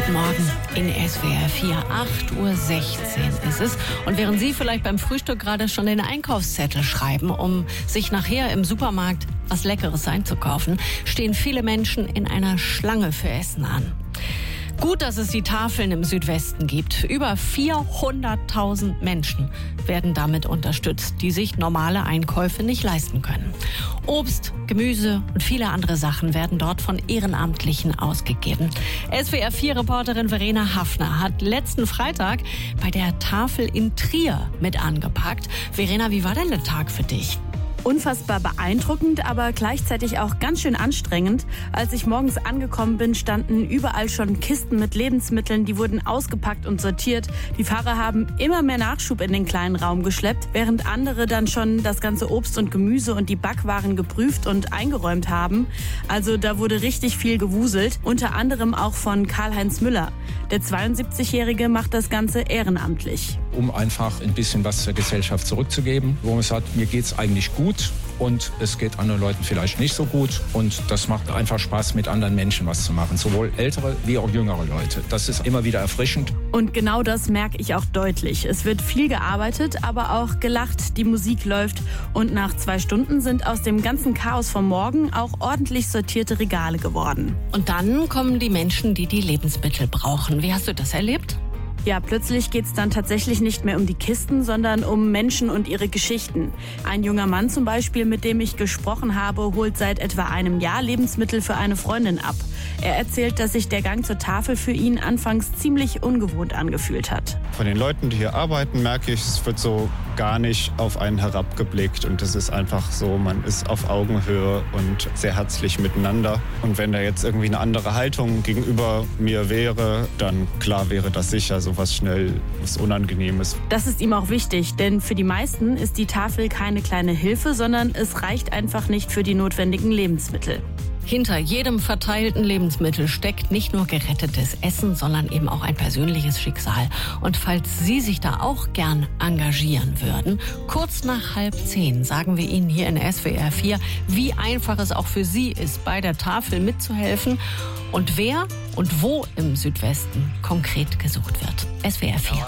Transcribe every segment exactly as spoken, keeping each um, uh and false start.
Guten Morgen in S W R vier, acht Uhr sechzehn ist es. Und während Sie vielleicht beim Frühstück gerade schon den Einkaufszettel schreiben, um sich nachher im Supermarkt was Leckeres einzukaufen, stehen viele Menschen in einer Schlange für Essen an. Gut, dass es die Tafeln im Südwesten gibt. Über vierhunderttausend Menschen werden damit unterstützt, die sich normale Einkäufe nicht leisten können. Obst, Gemüse und viele andere Sachen werden dort von Ehrenamtlichen ausgegeben. S W R vier Reporterin Verena Haffner hat letzten Freitag bei der Tafel in Trier mit angepackt. Verena, wie war denn der Tag für dich? Unfassbar beeindruckend, aber gleichzeitig auch ganz schön anstrengend. Als ich morgens angekommen bin, standen überall schon Kisten mit Lebensmitteln, die wurden ausgepackt und sortiert. Die Fahrer haben immer mehr Nachschub in den kleinen Raum geschleppt, während andere dann schon das ganze Obst und Gemüse und die Backwaren geprüft und eingeräumt haben. Also da wurde richtig viel gewuselt, unter anderem auch von Karl-Heinz Müller. Der zweiundsiebzigjährige macht das Ganze ehrenamtlich. Um einfach ein bisschen was zur Gesellschaft zurückzugeben, wo man sagt, mir geht's eigentlich gut und es geht anderen Leuten vielleicht nicht so gut. Und das macht einfach Spaß, mit anderen Menschen was zu machen, sowohl ältere wie auch jüngere Leute. Das ist immer wieder erfrischend. Und genau das merke ich auch deutlich. Es wird viel gearbeitet, aber auch gelacht, die Musik läuft. Und nach zwei Stunden sind aus dem ganzen Chaos vom Morgen auch ordentlich sortierte Regale geworden. Und dann kommen die Menschen, die die Lebensmittel brauchen. Wie hast du das erlebt? Ja, plötzlich geht's dann tatsächlich nicht mehr um die Kisten, sondern um Menschen und ihre Geschichten. Ein junger Mann zum Beispiel, mit dem ich gesprochen habe, holt seit etwa einem Jahr Lebensmittel für eine Freundin ab. Er erzählt, dass sich der Gang zur Tafel für ihn anfangs ziemlich ungewohnt angefühlt hat. Von den Leuten, die hier arbeiten, merke ich, es wird so gar nicht auf einen herabgeblickt. Und es ist einfach so, man ist auf Augenhöhe und sehr herzlich miteinander. Und wenn da jetzt irgendwie eine andere Haltung gegenüber mir wäre, dann klar wäre das sicher so was schnell, was Unangenehmes. Das ist ihm auch wichtig, denn für die meisten ist die Tafel keine kleine Hilfe, sondern es reicht einfach nicht für die notwendigen Lebensmittel. Hinter jedem verteilten Lebensmittel steckt nicht nur gerettetes Essen, sondern eben auch ein persönliches Schicksal. Und falls Sie sich da auch gern engagieren würden, kurz nach halb zehn sagen wir Ihnen hier in S W R vier, wie einfach es auch für Sie ist, bei der Tafel mitzuhelfen und wer und wo im Südwesten konkret gesucht wird. S W R vier.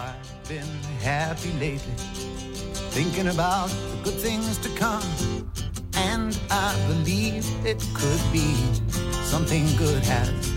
And I believe it could be something good has